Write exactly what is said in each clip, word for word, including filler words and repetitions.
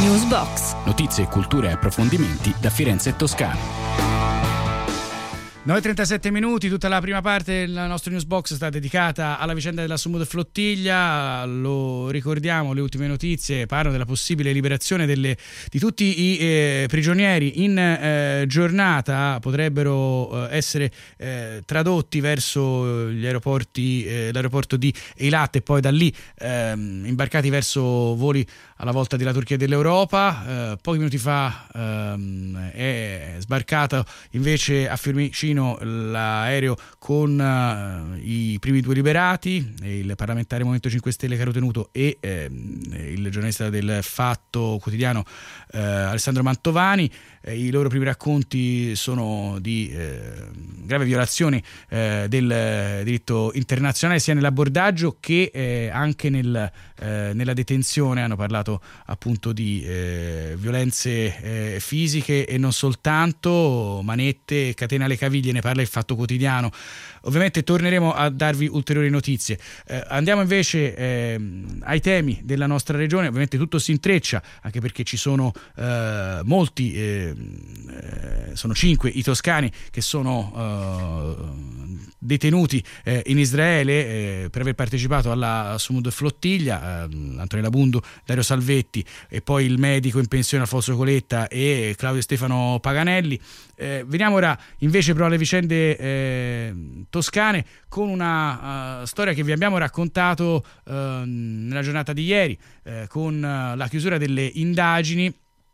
Newsbox. Notizie, cultura e approfondimenti da Firenze e Toscana. nove e trentasette minuti, tutta la prima parte del nostro Newsbox sta dedicata alla vicenda della Sumud Flottiglia. Lo ricordiamo, le ultime notizie parlano della possibile liberazione delle, di tutti i eh, prigionieri in eh, giornata. Potrebbero eh, essere eh, tradotti verso gli aeroporti, eh, l'aeroporto di Eilat e poi da lì eh, imbarcati verso voli alla volta della Turchia e dell'Europa. Eh, pochi minuti fa ehm, è sbarcato invece a Fiumicino l'aereo con uh, i primi due liberati, il parlamentare Movimento cinque Stelle Caro Tenuto e eh, il giornalista del Fatto Quotidiano eh, Alessandro Mantovani. Eh, I loro primi racconti sono di eh, grave violazione eh, del diritto internazionale sia nell'abbordaggio che eh, anche nel, eh, nella detenzione. Hanno parlato appunto di eh, violenze eh, fisiche e non soltanto, manette, catena alle caviglie, ne parla il Fatto Quotidiano. Ovviamente torneremo a darvi ulteriori notizie. Eh, andiamo invece eh, ai temi della nostra regione. Ovviamente tutto si intreccia, anche perché ci sono eh, molti, eh, eh, sono cinque i toscani che sono eh, detenuti eh, in Israele eh, per aver partecipato alla Sumud Flottiglia. eh, Antonella Bundu, Dario Salvetti e poi il medico in pensione Alfonso Coletta e Claudio Stefano Paganelli. Eh, veniamo ora invece però alle vicende eh, toscane con una uh, storia che vi abbiamo raccontato uh, nella giornata di ieri eh, con uh, la chiusura delle indagini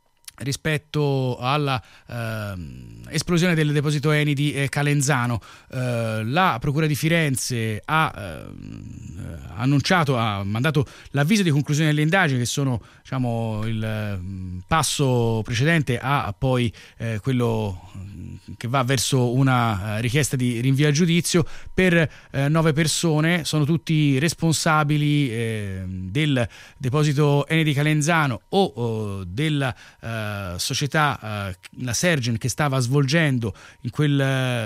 rispetto alla eh, esplosione del deposito Eni di eh, Calenzano. Eh, la Procura di Firenze ha eh, annunciato, ha mandato l'avviso di conclusione delle indagini, che sono, diciamo, il eh, passo precedente a poi eh, quello che va verso una richiesta di rinvio a giudizio per eh, nove persone. Sono tutti responsabili eh, del deposito Eni di Calenzano o, o della eh, società, uh, la Sergen, che stava svolgendo in quel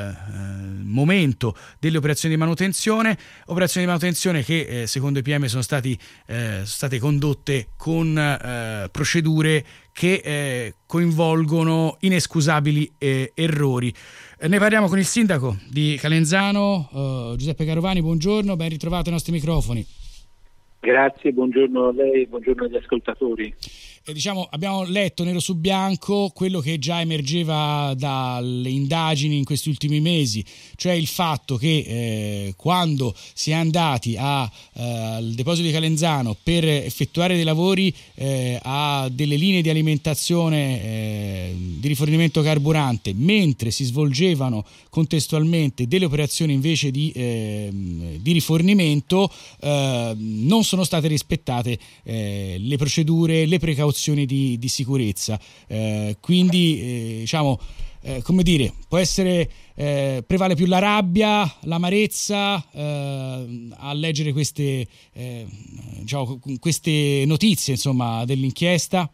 uh, momento delle operazioni di manutenzione operazioni di manutenzione che eh, secondo i P M sono stati eh, sono state condotte con eh, procedure che eh, coinvolgono inescusabili eh, errori. Eh, ne parliamo con il sindaco di Calenzano, uh, Giuseppe Carovani. Buongiorno, ben ritrovato ai nostri microfoni. Grazie, buongiorno a lei, buongiorno agli ascoltatori. Eh, diciamo, abbiamo letto nero su bianco quello che già emergeva dalle indagini in questi ultimi mesi, cioè il fatto che eh, quando si è andati a, eh, al deposito di Calenzano per effettuare dei lavori eh, a delle linee di alimentazione eh, di rifornimento carburante, mentre si svolgevano contestualmente delle operazioni invece di, eh, di rifornimento, eh, non sono state rispettate eh, le procedure, le precauzioni di, di sicurezza. Eh, quindi eh, diciamo eh, come dire, può essere eh, prevale più la rabbia, l'amarezza eh, a leggere queste eh, diciamo, queste notizie, insomma, dell'inchiesta.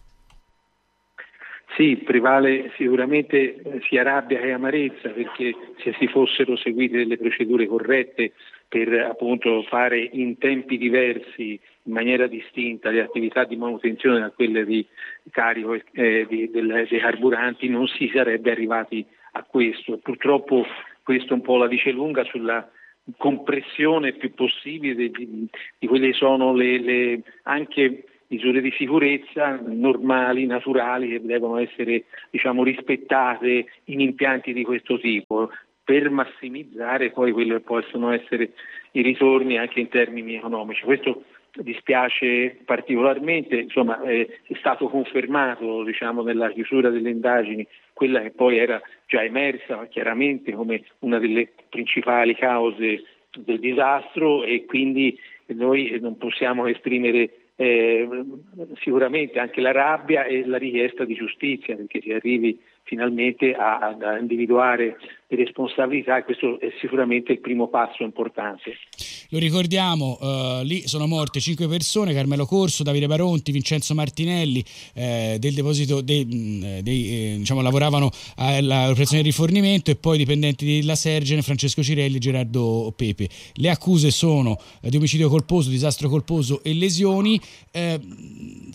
Sì, prevale sicuramente sia rabbia che amarezza, perché se si fossero seguite delle procedure corrette per appunto fare in tempi diversi, in maniera distinta, le attività di manutenzione da quelle di carico eh, di, del, dei carburanti, non si sarebbe arrivati a questo. Purtroppo questo un po' la dice lunga sulla compressione più possibile di, di, di quelle che sono le, le anche misure di sicurezza normali, naturali, che devono essere, diciamo, rispettate in impianti di questo tipo, per massimizzare poi quello che possono essere i ritorni anche in termini economici. Questo dispiace particolarmente, insomma è stato confermato, diciamo, nella chiusura delle indagini quella che poi era già emersa chiaramente come una delle principali cause del disastro, e quindi noi non possiamo esprimere eh, sicuramente anche la rabbia e la richiesta di giustizia, perché si arrivi finalmente a, a individuare le responsabilità, e questo è sicuramente il primo passo importante. Lo ricordiamo, uh, lì sono morte cinque persone: Carmelo Corso, Davide Baronti, Vincenzo Martinelli, eh, del deposito dei, dei eh, diciamo lavoravano all'operazione di rifornimento, e poi dipendenti della Sergen, Francesco Cirelli e Gerardo Pepe. Le accuse sono di omicidio colposo, disastro colposo e lesioni. Eh,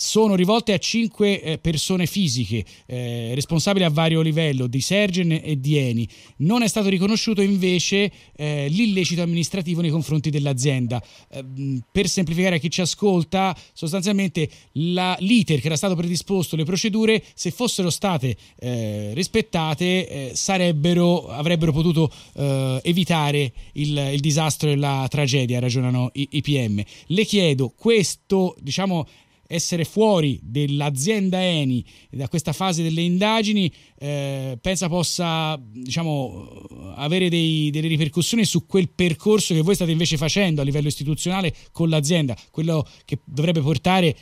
sono rivolte a cinque eh, persone fisiche eh, responsabili a vario livello di Sergen e di Eni. Non è stato riconosciuto invece eh, l'illecito amministrativo nei confronti dell'azienda. Eh, per semplificare a chi ci ascolta, sostanzialmente la, l'iter che era stato predisposto, le procedure, se fossero state eh, rispettate eh, sarebbero avrebbero potuto eh, evitare il, il disastro e la tragedia, ragionano i, i P M. Le chiedo, questo, diciamo, essere fuori dell'azienda Eni da questa fase delle indagini, eh, pensa possa, diciamo, avere dei, delle ripercussioni su quel percorso che voi state invece facendo a livello istituzionale con l'azienda, quello che dovrebbe portare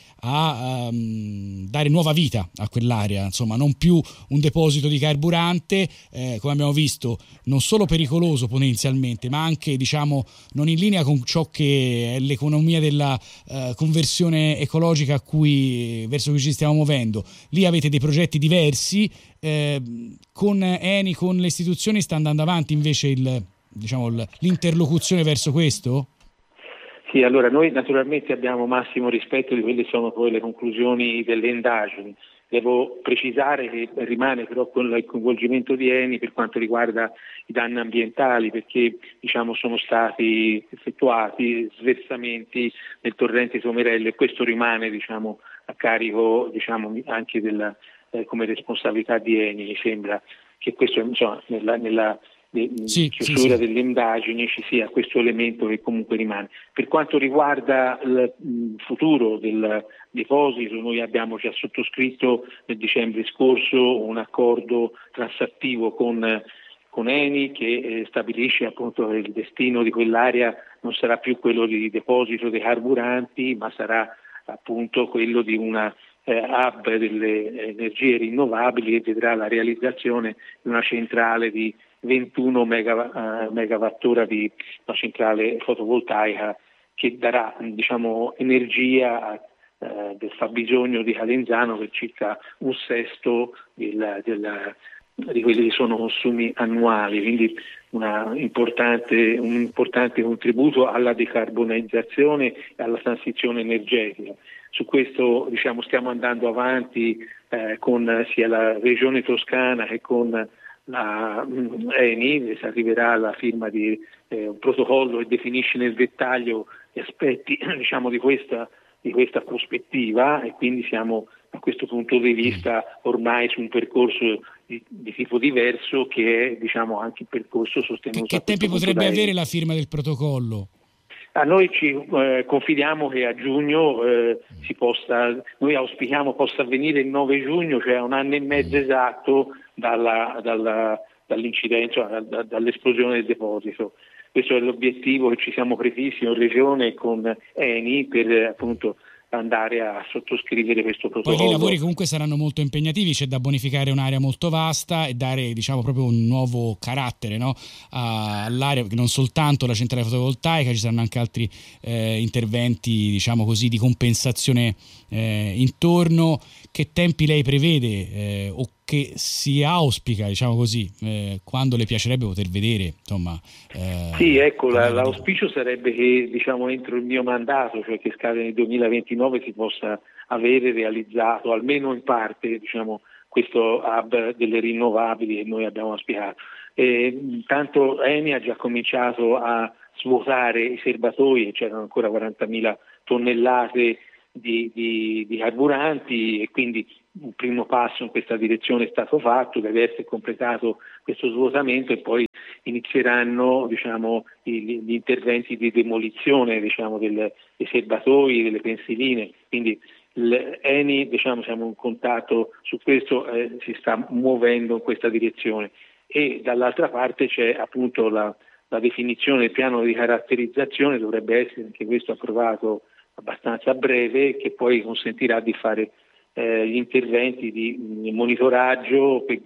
a um, dare nuova vita a quell'area, insomma, non più un deposito di carburante, eh, come abbiamo visto, non solo pericoloso potenzialmente, ma anche, diciamo, non in linea con ciò che è l'economia della uh, conversione ecologica a cui, verso cui ci stiamo muovendo. Lì avete dei progetti diversi, eh, con Eni, con le istituzioni sta andando avanti invece il, diciamo, l'interlocuzione verso questo? Sì, allora noi naturalmente abbiamo massimo rispetto di quelle che sono poi le conclusioni delle indagini. Devo precisare che rimane però con il coinvolgimento di Eni per quanto riguarda i danni ambientali, perché, diciamo, sono stati effettuati sversamenti nel torrente Somerello e questo rimane, diciamo, a carico, diciamo, anche della, eh, come responsabilità di Eni. Mi sembra che questo, insomma, nella, nella de, sì, chiusura sì, sì. delle indagini ci sia questo elemento che comunque rimane. Per quanto riguarda il, il futuro del deposito, noi abbiamo già sottoscritto nel dicembre scorso un accordo transattivo con, con Eni che eh, stabilisce appunto che il destino di quell'area non sarà più quello di deposito dei carburanti, ma sarà appunto quello di una eh, hub delle energie rinnovabili e vedrà la realizzazione di una centrale di ventuno megawattora di una centrale fotovoltaica che darà, diciamo, energia eh, del fabbisogno di Calenzano per circa un sesto del, del, di quelli che sono consumi annuali, quindi una importante, un importante contributo alla decarbonizzazione e alla transizione energetica. Su questo, diciamo, stiamo andando avanti eh, con sia la Regione Toscana che con la Eni. Si arriverà alla firma di eh, un protocollo che definisce nel dettaglio gli aspetti, diciamo, di questa, di questa prospettiva, e quindi siamo a questo punto di vista ormai su un percorso di, di tipo diverso che è, diciamo, anche il percorso sostenuto. Che, che tempi potrebbe avere la firma del protocollo? A noi ci eh, confidiamo che a giugno eh, si possa, noi auspichiamo possa avvenire il nove giugno, cioè un anno e mezzo esatto dalla, dalla, dall'incidente, cioè da, dall'esplosione del deposito. Questo è l'obiettivo che ci siamo prefissi in Regione con Eni per appunto andare a sottoscrivere questo protocollo. Poi i lavori comunque saranno molto impegnativi, c'è da bonificare un'area molto vasta e dare, diciamo, proprio un nuovo carattere, no, all'area, perché non soltanto la centrale fotovoltaica, ci saranno anche altri eh, interventi, diciamo così, di compensazione eh, intorno. Che tempi lei prevede eh, o che si auspica, diciamo così, eh, quando le piacerebbe poter vedere, insomma? Eh, sì, ecco, la, l'auspicio sarebbe che, diciamo, entro il mio mandato, cioè che scade nel duemilaventinove, si possa avere realizzato almeno in parte, diciamo, questo hub delle rinnovabili che noi abbiamo auspicato. Eh, intanto Eni ha già cominciato a svuotare i serbatoi e c'erano ancora quarantamila tonnellate Di, di, di carburanti, e quindi un primo passo in questa direzione è stato fatto, deve essere completato questo svuotamento e poi inizieranno, diciamo, gli, gli interventi di demolizione, diciamo, del, dei serbatoi, delle pensiline. Quindi l'Eni, diciamo, siamo in contatto su questo, eh, si sta muovendo in questa direzione, e dall'altra parte c'è appunto la, la definizione del piano di caratterizzazione, dovrebbe essere anche questo approvato abbastanza breve, che poi consentirà di fare eh, gli interventi di monitoraggio per,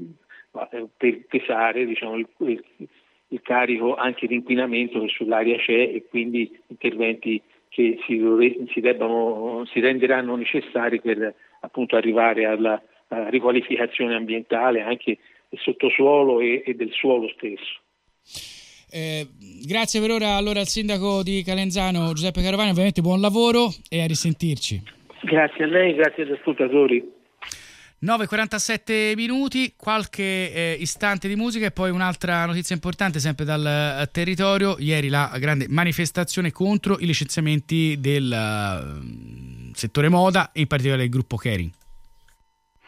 per pesare, diciamo, il, il, il carico anche di inquinamento che sull'aria c'è, e quindi interventi che si, dovre, si, debbano, si renderanno necessari per appunto arrivare alla, alla riqualificazione ambientale anche del sottosuolo e, e del suolo stesso. Eh, grazie per ora allora al sindaco di Calenzano Giuseppe Carovani, ovviamente buon lavoro e a risentirci. Grazie a lei, grazie agli ascoltatori. nove e quarantasette minuti, qualche eh, istante di musica e poi un'altra notizia importante sempre dal eh, territorio. Ieri la grande manifestazione contro i licenziamenti del uh, settore moda, in particolare il gruppo Kering.